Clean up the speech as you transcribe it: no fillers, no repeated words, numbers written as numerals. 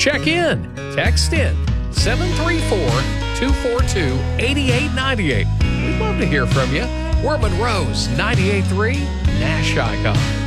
Check in, text in 734-242-8898. We'd love to hear from you. We're Monroe's 98.3 Nash Icon.